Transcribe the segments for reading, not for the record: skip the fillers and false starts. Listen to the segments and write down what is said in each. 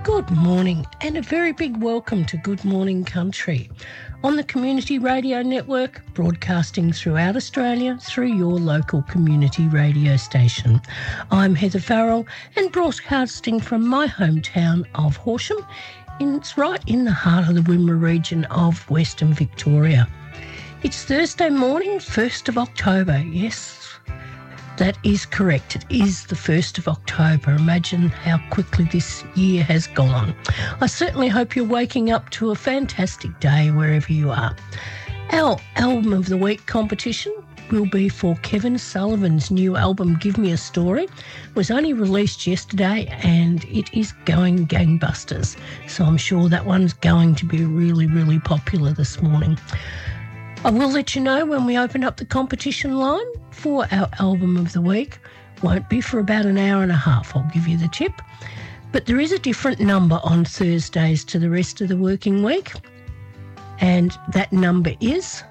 Good morning and a very big welcome to Good Morning Country on the Community Radio Network, broadcasting throughout Australia through your local community radio station. I'm Heather Farrell and broadcasting from my hometown of Horsham. It's right in the heart of the Wimmera region of Western Victoria. It's Thursday morning, 1st of October, yes. That is correct. It is the 1st of October. Imagine how quickly this year has gone. I certainly hope you're waking up to a fantastic day wherever you are. Our Album of the Week competition will be for Kevin Sullivan's new album, Give Me a Story. It was only released yesterday and it is going gangbusters. So I'm sure that one's going to be really, really popular this morning. I will let you know when we open up the competition line for our Album of the Week. Won't be for about an hour and a half, I'll give you the tip. But there is a different number on Thursdays to the rest of the working week. And that number is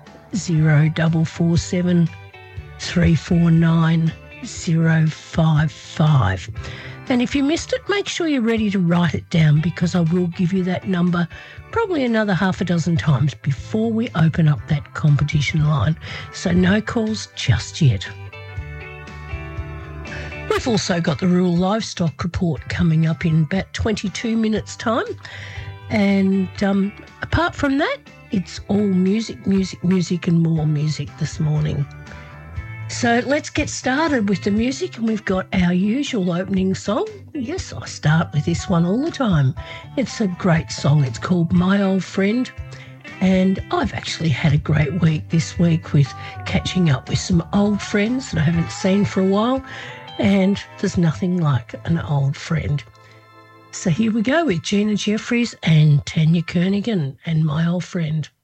0447 349 055. And if you missed it, make sure you're ready to write it down because I will give you that number probably another half a dozen times before we open up that competition line. So no calls just yet. We've also got the Rural Livestock Report coming up in about 22 minutes' time. And apart from that, it's all music, music, music and more music this morning. So let's get started with the music, and we've got our usual opening song. Yes, I start with this one all the time. It's a great song. It's called My Old Friend, and I've actually had a great week this week with catching up with some old friends that I haven't seen for a while, and there's nothing like an old friend. So here we go with Gina Jeffries and Tanya Kernaghan and My Old Friend.